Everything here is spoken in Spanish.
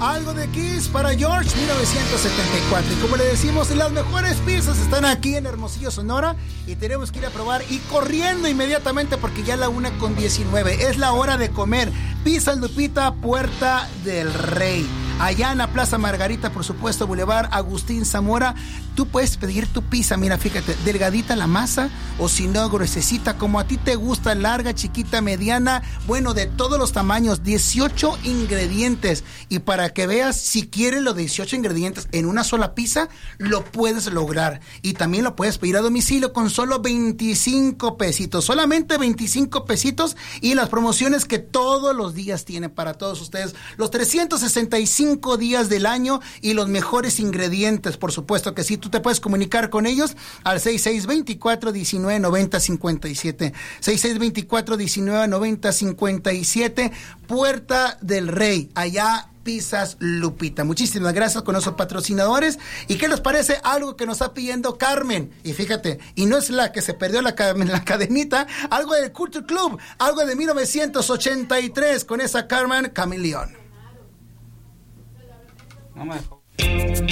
Algo de Kiss para George, 1974. Y como le decimos, las mejores pizzas están aquí en Hermosillo, Sonora. Y tenemos que ir a probar y corriendo inmediatamente porque ya la 1:19. Es la hora de comer. Pizzas Lupita, Puerta del Rey. Allá en la Plaza Margarita, por supuesto, Boulevard Agustín Zamora. Tú puedes pedir tu pizza, mira, fíjate, delgadita la masa o si no, gruesecita, como a ti te gusta, larga, chiquita, mediana, bueno, de todos los tamaños, 18 ingredientes. Y para que veas, si quieres los 18 ingredientes en una sola pizza, lo puedes lograr. Y también lo puedes pedir a domicilio con solo 25 pesitos, solamente 25 pesitos. Y las promociones que todos los días tienen para todos ustedes, los 365 días del año y los mejores ingredientes, por supuesto que sí. Tú te puedes comunicar con ellos al 6624-1990-57, 6624-1990-57, Puerta del Rey, allá Pizzas Lupita. Muchísimas gracias con nuestros patrocinadores. ¿Y qué les parece algo que nos está pidiendo Carmen? Y fíjate, y no es la que se perdió la cadenita, algo del Culture Club, algo de 1983 con esa Carmen Camaleón. No me dejó.